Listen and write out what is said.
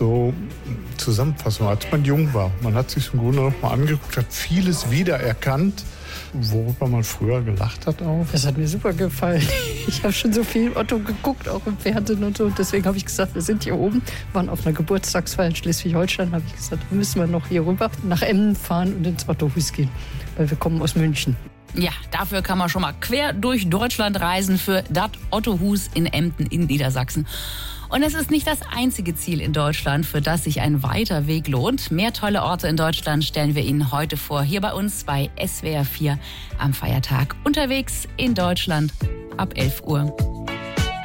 so zusammenfassen, als man jung war. Man hat sich im Grunde noch mal angeguckt, hat vieles wiedererkannt, worüber man früher gelacht hat auch. Das hat mir super gefallen. Ich habe schon so viel Otto geguckt, auch im Fernsehen und so. Deswegen habe ich gesagt, wir sind hier oben, waren auf einer Geburtstagsfeier in Schleswig-Holstein. Habe ich gesagt, müssen wir noch hier rüber nach Emden fahren und ins Ottohus gehen, weil wir kommen aus München. Ja, dafür kann man schon mal quer durch Deutschland reisen für das Ottohus in Emden in Niedersachsen. Und es ist nicht das einzige Ziel in Deutschland, für das sich ein weiter Weg lohnt. Mehr tolle Orte in Deutschland stellen wir Ihnen heute vor, hier bei uns bei SWR 4 am Feiertag. Unterwegs in Deutschland ab 11 Uhr.